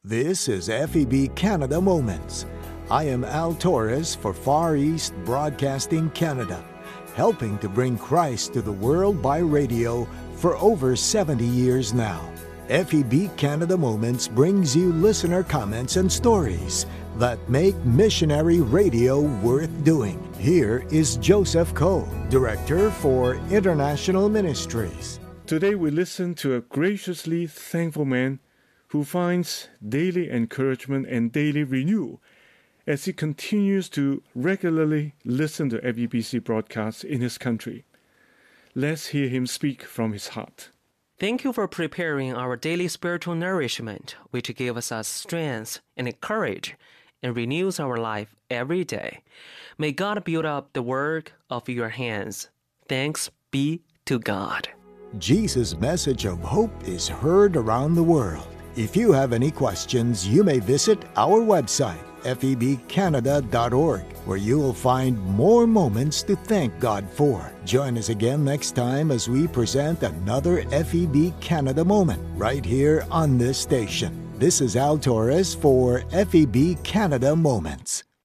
This is FEB Canada Moments. I am Al Torres for Far East Broadcasting Canada, helping to bring Christ to the world by radio for over 70 years now. FEB Canada Moments brings you listener comments and stories that make missionary radio worth doing. Here is Joseph Coe, Director for International Ministries. Today we listen to a graciously thankful man who finds daily encouragement and daily renewal as he continues to regularly listen to FEBC broadcasts in his country. Let's hear him speak from his heart. Thank you for preparing our daily spiritual nourishment, which gives us strength and courage and renews our life every day. May God build up the work of your hands. Thanks be to God. Jesus' message of hope is heard around the world. If you have any questions, you may visit our website, febcanada.org, where you will find more moments to thank God for. Join us again next time as we present another FEB Canada moment right here on this station. This is Al Torres for FEB Canada Moments.